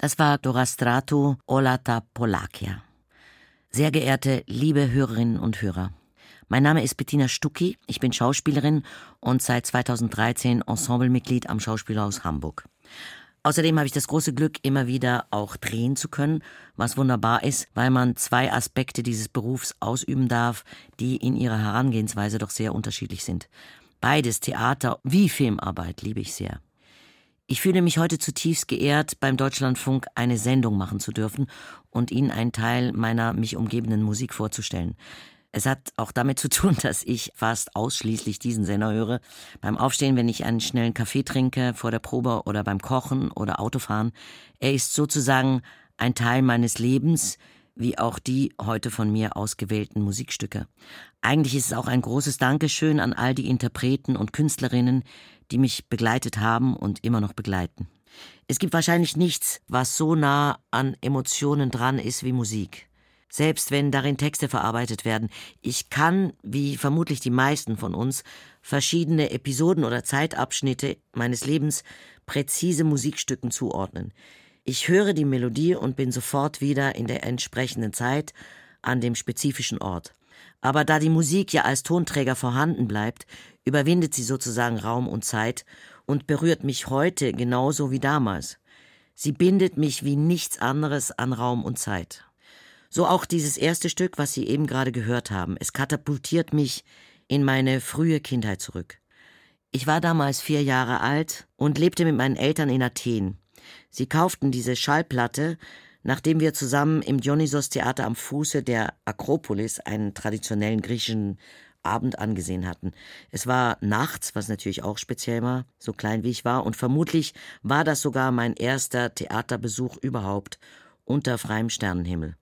Das war Dora Strato, Olata Polakia. Sehr geehrte, liebe Hörerinnen und Hörer, mein Name ist Bettina Stucki, ich bin Schauspielerin und seit 2013 Ensemblemitglied am Schauspielhaus Hamburg. Außerdem habe ich das große Glück, immer wieder auch drehen zu können, was wunderbar ist, weil man 2 Aspekte dieses Berufs ausüben darf, die in ihrer Herangehensweise doch sehr unterschiedlich sind. Beides, Theater wie Filmarbeit, liebe ich sehr. Ich fühle mich heute zutiefst geehrt, beim Deutschlandfunk eine Sendung machen zu dürfen und Ihnen einen Teil meiner mich umgebenden Musik vorzustellen. Es hat auch damit zu tun, dass ich fast ausschließlich diesen Sender höre. Beim Aufstehen, wenn ich einen schnellen Kaffee trinke, vor der Probe oder beim Kochen oder Autofahren. Er ist sozusagen ein Teil meines Lebens, wie auch die heute von mir ausgewählten Musikstücke. Eigentlich ist es auch ein großes Dankeschön an all die Interpreten und Künstlerinnen, die mich begleitet haben und immer noch begleiten. Es gibt wahrscheinlich nichts, was so nah an Emotionen dran ist wie Musik. Selbst wenn darin Texte verarbeitet werden. Ich kann, wie vermutlich die meisten von uns, verschiedene Episoden oder Zeitabschnitte meines Lebens präzise Musikstücken zuordnen. Ich höre die Melodie und bin sofort wieder in der entsprechenden Zeit an dem spezifischen Ort. Aber da die Musik ja als Tonträger vorhanden bleibt, überwindet sie sozusagen Raum und Zeit und berührt mich heute genauso wie damals. Sie bindet mich wie nichts anderes an Raum und Zeit. So auch dieses erste Stück, was Sie eben gerade gehört haben. Es katapultiert mich in meine frühe Kindheit zurück. Ich war damals 4 Jahre alt und lebte mit meinen Eltern in Athen. Sie kauften diese Schallplatte, nachdem wir zusammen im Dionysos-Theater am Fuße der Akropolis einen traditionellen griechischen Abend angesehen hatten. Es war nachts, was natürlich auch speziell war, so klein wie ich war, und vermutlich war das sogar mein erster Theaterbesuch überhaupt unter freiem Sternenhimmel.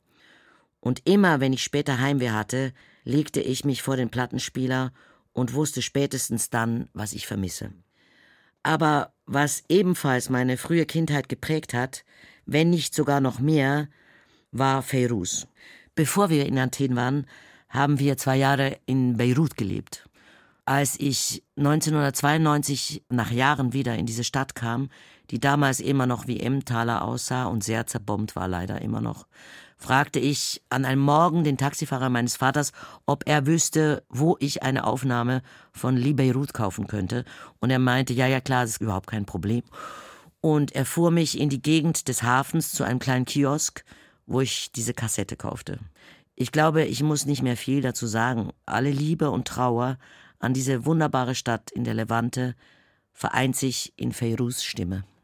Und immer, wenn ich später Heimweh hatte, legte ich mich vor den Plattenspieler und wusste spätestens dann, was ich vermisse. Aber was ebenfalls meine frühe Kindheit geprägt hat, wenn nicht sogar noch mehr, war Feiruz. Bevor wir in Athen waren, haben wir 2 Jahre in Beirut gelebt. Als ich 1992 nach Jahren wieder in diese Stadt kam, die damals immer noch wie Emmentaler aussah und sehr zerbombt war, leider immer noch, fragte ich an einem Morgen den Taxifahrer meines Vaters, ob er wüsste, wo ich eine Aufnahme von Li Beirut kaufen könnte. Und er meinte, ja klar, das ist überhaupt kein Problem. Und er fuhr mich in die Gegend des Hafens zu einem kleinen Kiosk, wo ich diese Kassette kaufte. Ich glaube, ich muss nicht mehr viel dazu sagen. Alle Liebe und Trauer an diese wunderbare Stadt in der Levante vereint sich in Feiruz' Stimme.